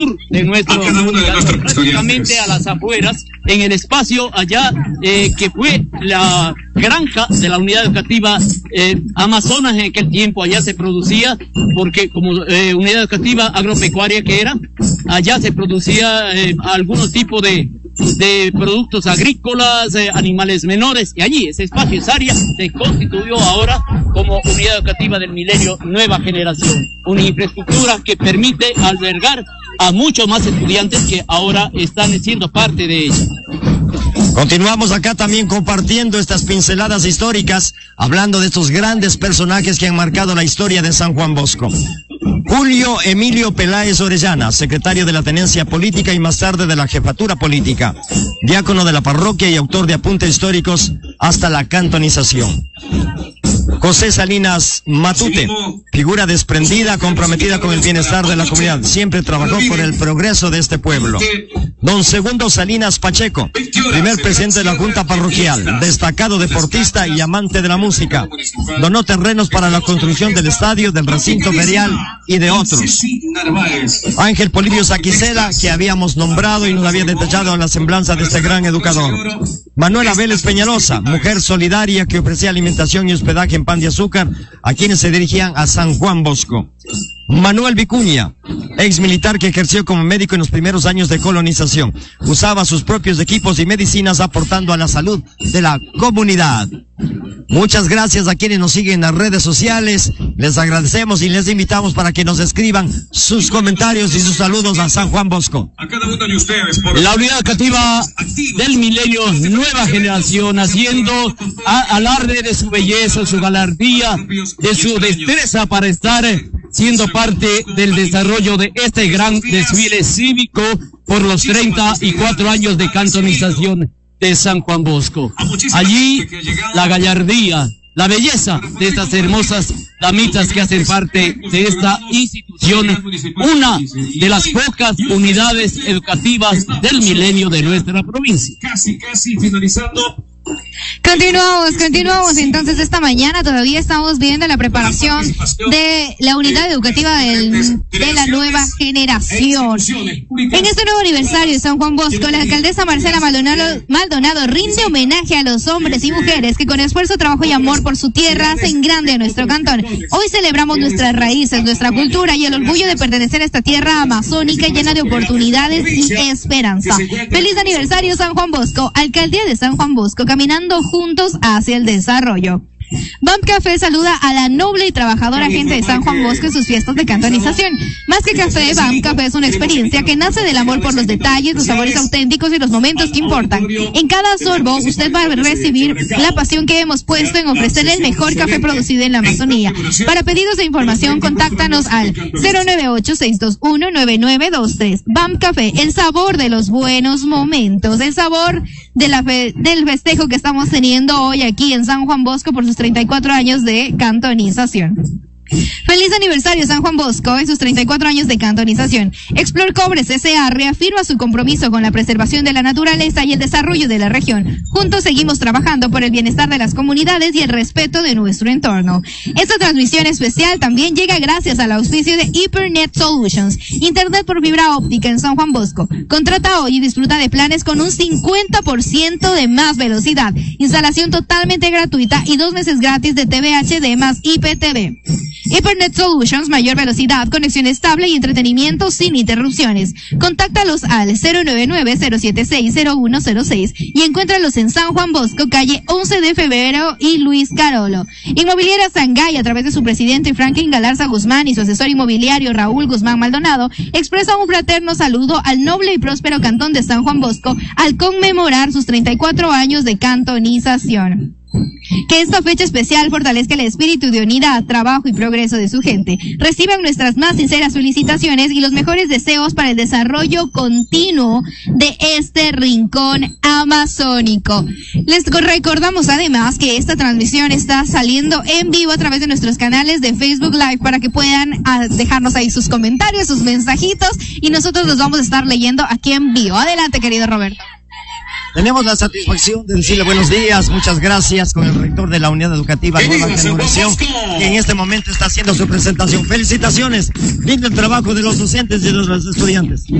de nuestro prácticamente a las afueras, en el espacio allá que fue la granja de la unidad educativa Amazonas. En aquel tiempo allá se producía, porque como unidad educativa agropecuaria que era, allá se producía algunos tipos de productos agrícolas, animales menores, y allí ese espacio, esa área se constituyó ahora como unidad educativa del milenio Nueva Generación, una infraestructura que permite albergar a muchos más estudiantes que ahora están siendo parte de ella. Continuamos acá también compartiendo estas pinceladas históricas, hablando de estos grandes personajes que han marcado la historia de San Juan Bosco. Julio Emilio Peláez Orellana, secretario de la Tenencia Política y más tarde de la Jefatura Política, diácono de la parroquia y autor de apuntes históricos hasta la cantonización. José Salinas Matute, figura desprendida, comprometida con el bienestar de la comunidad, siempre trabajó por el progreso de este pueblo. Don Segundo Salinas Pacheco, primer presidente de la Junta Parroquial, destacado deportista y amante de la música, donó terrenos para la construcción del estadio, del recinto ferial y de otros. Ángel Polibio Saquicela, que habíamos nombrado y nos había detallado la semblanza de este gran educador. Manuela Vélez Peñalosa, mujer solidaria que ofrecía alimentación y hospedaje en pan de azúcar a quienes se dirigían a San Juan Bosco. Manuel Vicuña, ex militar que ejerció como médico en los primeros años de colonización. Usaba sus propios equipos y medicinas aportando a la salud de la comunidad. Muchas gracias a quienes nos siguen en las redes sociales. Les agradecemos y les invitamos para que nos escriban sus comentarios y sus saludos a San Juan Bosco. A cada uno de ustedes. La unidad educativa del milenio Nueva Generación, haciendo alarde de su belleza, su gallardía, de su destreza para estar siendo parte del desarrollo de este gran desfile cívico por los 34 años de cantonización de San Juan Bosco. Allí la gallardía, la belleza de estas hermosas damitas que hacen parte de esta institución, una de las pocas unidades educativas del milenio de nuestra provincia. Casi finalizando. Continuamos entonces esta mañana. Todavía estamos viendo la preparación de la unidad educativa de la Nueva Generación. En este nuevo aniversario de San Juan Bosco, la alcaldesa Marcela Maldonado rinde homenaje a los hombres y mujeres que con esfuerzo, trabajo y amor por su tierra hacen grande a nuestro cantón. Hoy celebramos nuestras raíces, nuestra cultura y el orgullo de pertenecer a esta tierra amazónica llena de oportunidades y esperanza. Feliz aniversario San Juan Bosco, Alcaldía de San Juan Bosco, caminando juntos hacia el desarrollo. BAM Café saluda a la noble y trabajadora gente de San Juan Bosco en sus fiestas de cantonización. Más que café, BAM Café es una experiencia que nace del amor por los detalles, los sabores auténticos y los momentos que importan. En cada sorbo, usted va a recibir la pasión que hemos puesto en ofrecerle el mejor café producido en la Amazonía. Para pedidos de información, contáctanos al 098-621-9923. BAM Café, el sabor de los buenos momentos, el sabor de del festejo que estamos teniendo hoy aquí en San Juan Bosco por sus 34 años de cantonización. Feliz aniversario San Juan Bosco en sus 34 años de cantonización. Explor Cobres S.A. reafirma su compromiso con la preservación de la naturaleza y el desarrollo de la región. Juntos seguimos trabajando por el bienestar de las comunidades y el respeto de nuestro entorno. Esta transmisión especial también llega gracias al auspicio de HyperNet Solutions, Internet por fibra óptica en San Juan Bosco. Contrata hoy y disfruta de planes con un 50% de más velocidad, instalación totalmente gratuita y 2 meses gratis de TV HD más IPTV. HyperNet Solutions, mayor velocidad, conexión estable y entretenimiento sin interrupciones. Contáctalos al 099-076-0106 y encuéntralos en San Juan Bosco, calle 11 de Febrero y Luis Carolo. Inmobiliaria Sangay, a través de su presidente Franklin Galarza Guzmán y su asesor inmobiliario Raúl Guzmán Maldonado, expresa un fraterno saludo al noble y próspero cantón de San Juan Bosco al conmemorar sus 34 años de cantonización. Que esta fecha especial fortalezca el espíritu de unidad, trabajo y progreso de su gente. Reciban nuestras más sinceras felicitaciones y los mejores deseos para el desarrollo continuo de este rincón amazónico. Les recordamos además que esta transmisión está saliendo en vivo a través de nuestros canales de Facebook Live para que puedan dejarnos ahí sus comentarios, sus mensajitos y nosotros los vamos a estar leyendo aquí en vivo. Adelante, querido Roberto. Tenemos la satisfacción de decirle buenos días, muchas gracias con el rector de la Unidad Educativa Nueva Generación, que en este momento está haciendo su presentación. Felicitaciones, lindo el trabajo de los docentes y de los estudiantes.